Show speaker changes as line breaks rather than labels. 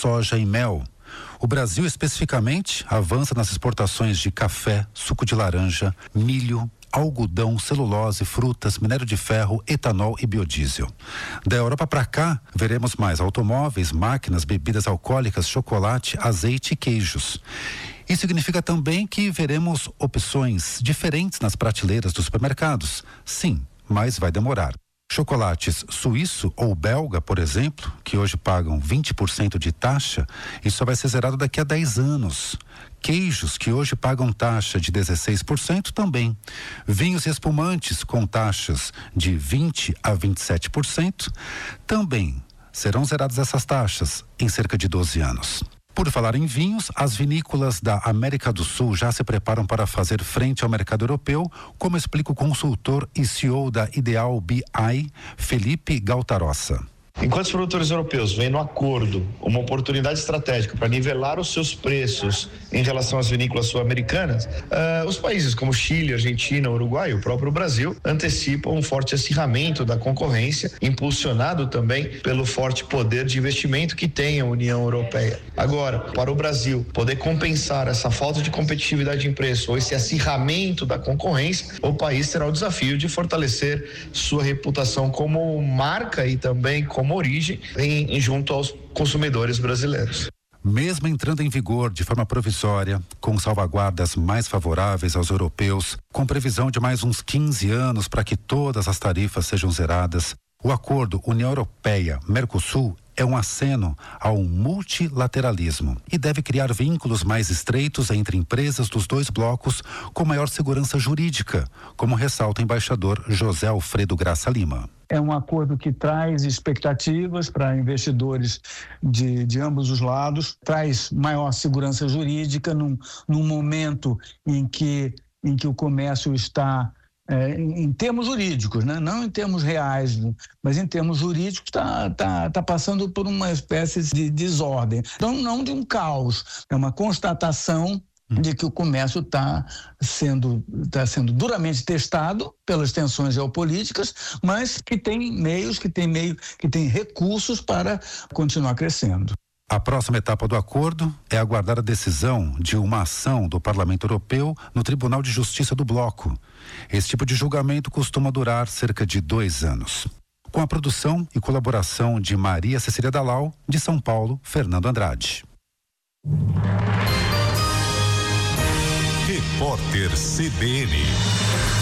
soja e mel. O Brasil, especificamente, avança nas exportações de café, suco de laranja, milho, algodão, celulose, frutas, minério de ferro, etanol e biodiesel. Da Europa para cá, veremos mais automóveis, máquinas, bebidas alcoólicas, chocolate, azeite e queijos. Isso significa também que veremos opções diferentes nas prateleiras dos supermercados. Sim, mas vai demorar. Chocolates suíço ou belga, por exemplo, que hoje pagam 20% de taxa, isso só vai ser zerado daqui a 10 anos. Queijos, que hoje pagam taxa de 16% também. Vinhos e espumantes com taxas de 20% a 27% também serão zeradas essas taxas em cerca de 12 anos. Por falar em vinhos, as vinícolas da América do Sul já se preparam para fazer frente ao mercado europeu, como explica o consultor e CEO da Ideal BI, Felipe Galtarossa.
Enquanto os produtores europeus veem no acordo uma oportunidade estratégica para nivelar os seus preços em relação às vinícolas sul-americanas, os países como Chile, Argentina, Uruguai e o próprio Brasil antecipam um forte acirramento da concorrência, impulsionado também pelo forte poder de investimento que tem a União Europeia. Agora, para o Brasil poder compensar essa falta de competitividade em preço ou esse acirramento da concorrência, o país terá o desafio de fortalecer sua reputação como marca e também como origem junto aos consumidores brasileiros.
Mesmo entrando em vigor de forma provisória, com salvaguardas mais favoráveis aos europeus, com previsão de mais uns 15 anos para que todas as tarifas sejam zeradas, o acordo União Europeia-Mercosul é um aceno ao multilateralismo e deve criar vínculos mais estreitos entre empresas dos dois blocos com maior segurança jurídica, como ressalta o embaixador José Alfredo Graça Lima.
É um acordo que traz expectativas para investidores de ambos os lados, traz maior segurança jurídica num momento em que o comércio está, em termos jurídicos, né? Não em termos reais, mas em termos jurídicos está passando por uma espécie de desordem. Então, não de um caos, é uma constatação de que o comércio está sendo duramente testado pelas tensões geopolíticas, mas que tem meios, que tem recursos para continuar crescendo.
A próxima etapa do acordo é aguardar a decisão de uma ação do Parlamento Europeu no Tribunal de Justiça do Bloco. Esse tipo de julgamento costuma durar cerca de 2 anos. Com a produção e colaboração de Maria Cecília Dalal, de São Paulo, Fernando Andrade.
Repórter CBN.